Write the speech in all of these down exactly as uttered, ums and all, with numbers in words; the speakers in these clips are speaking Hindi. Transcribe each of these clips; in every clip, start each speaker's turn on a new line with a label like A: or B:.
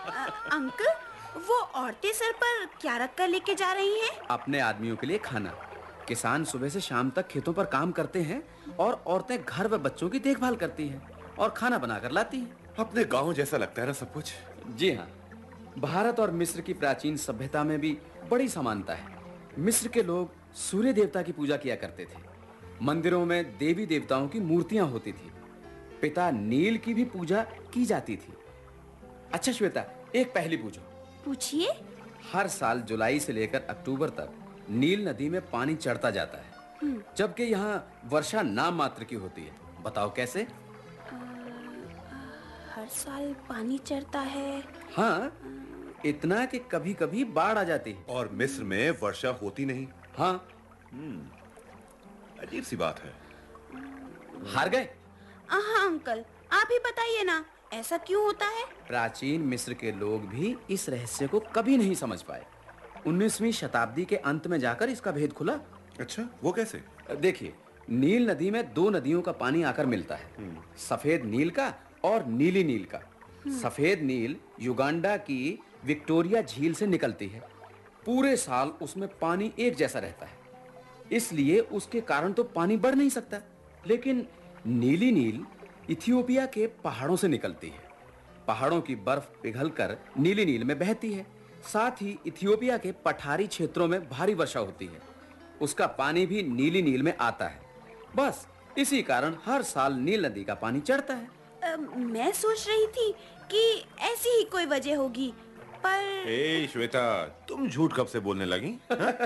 A: अंकल, वो औरतें सर पर क्या रख कर लेके जा रही हैं?
B: अपने आदमियों के लिए खाना। किसान सुबह से शाम तक खेतों पर काम करते हैं और औरतें घर व बच्चों की देखभाल करती हैं और खाना बनाकर लाती हैं।
C: अपने गांव जैसा लगता है ना सब कुछ।
B: जी हाँ, भारत और मिस्र की प्राचीन सभ्यता में भी बड़ी समानता है। मिस्र के लोग सूर्य देवता की पूजा किया करते थे। मंदिरों में देवी देवताओं की मूर्तियां होती थी। पिता नील की भी पूजा की जाती थी। अच्छा श्वेता, एक पहेली पूछो।
A: पूछिए।
B: हर साल जुलाई से लेकर अक्टूबर तक नील नदी में पानी चढ़ता जाता है, जबकि यहाँ वर्षा नाम मात्र की होती है। बताओ कैसे?
A: आ, हर साल पानी चढ़ता है।
B: हाँ, इतना कि कभी-कभी बाढ़ आ जाती है।
C: और मिस्र में वर्षा होती नहीं।
B: हाँ।
C: अजीब सी बात है।
B: हार गए?
A: हाँ अंकल, आप ही बताइए ना, ऐसा क्यों होता है?
B: प्राचीन मिस्र के लोग भी इस रहस्य को कभी नहीं समझ पाए। उन्नीसवीं शताब्दी के अंत में जाकर इसका भेद खुला।
C: अच्छा, वो कैसे?
B: देखिए, नील नदी में दो नदियों का पानी आकर मिलता है, सफेद नील का और नीली नील का। सफेद नील युगांडा की विक्टोरिया झील से निकलती है। पूरे साल उसमें पानी एक जैसा रहता है, इसलिए उसके कारण तो पानी बढ़ नहीं सकता। लेकिन नीली नील इथियोपिया के पहाड़ों से निकलती है। पहाड़ों की बर्फ पिघलकर नीली नील में बहती है। साथ ही इथियोपिया के पठारी क्षेत्रों में भारी वर्षा होती है। उसका पानी भी नीली नील में आता है। बस इसी कारण हर साल नील नदी का पानी चढ़ता है।
A: आ, मैं सोच रही थी कि ऐसी ही कोई वजह होगी, पर
C: ए श्वेता, तुम झूठ कब से बोलने लगी?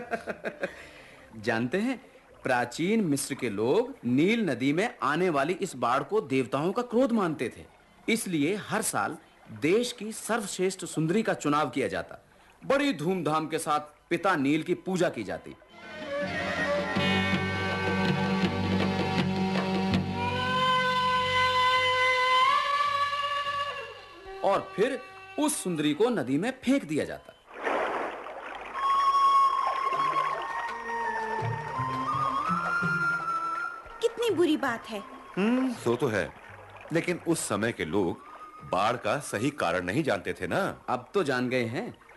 B: जानते हैं, प्राचीन मिस्र के लोग नील नदी में आने वाली इस बाढ़ को देवताओं का क्रोध मानते थे। इसलिए हर साल देश की सर्वश्रेष्ठ सुंदरी का चुनाव किया जाता। बड़ी धूमधाम के साथ पिता नील की पूजा की जाती। और फिर उस सुंदरी को नदी में फेंक दिया जाता।
A: कितनी बुरी बात है।
C: हम्म सो तो है, लेकिन उस समय के लोग बाढ़ का सही कारण नहीं जानते थे ना।
B: अब तो जान गए हैं।